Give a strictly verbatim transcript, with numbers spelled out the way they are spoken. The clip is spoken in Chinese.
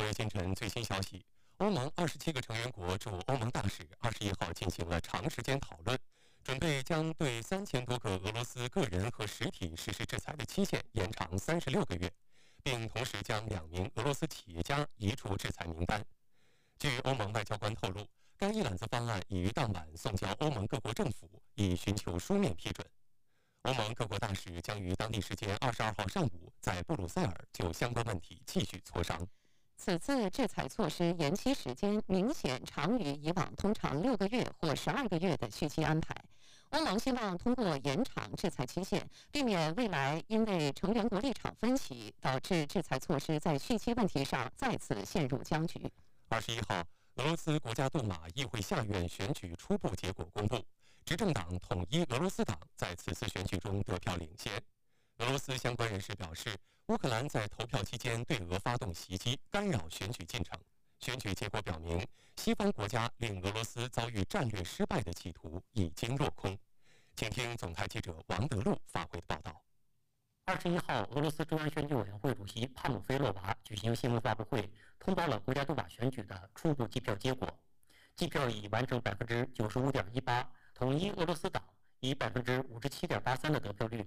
自今晨最新消息，欧盟二十七个成员国驻欧盟大使二十一号进行了长时间讨论，准备将对三千多个俄罗斯个人和实体实施制裁的期限延长三十六个月，并同时将两名俄罗斯企业家移出制裁名单。据欧盟外交官透露，该一揽子方案已于当晚送交欧盟各国政府，以寻求书面批准。欧盟各国大使将于当地时间二十二号上午在布鲁塞尔就相关问题继续磋商。 此次制裁措施延期时间明显长于以往通常六个月或十二个月的续期安排。欧盟希望通过延长制裁期限，避免未来因为成员国立场分歧，导致制裁措施在续期问题上再次陷入僵局。 二十一号，俄罗斯国家杜马议会下院选举初步结果公布，执政党统一俄罗斯党在此次选举中得票领先。俄罗斯相关人士表示，乌克兰在投票期间对俄发动袭击，干扰选举进程。选举结果表明，西方国家令俄罗斯遭遇战略失败的企图已经落空。请听总台记者王德禄发回的报道。 二十一号，俄罗斯中央选举委员会主席帕努菲洛娃举行新闻发布会，通报了国家杜马选举的初步计票结果。计票已完成百分之九十五点一八，统一俄罗斯党以百分之五十七点八三的得票率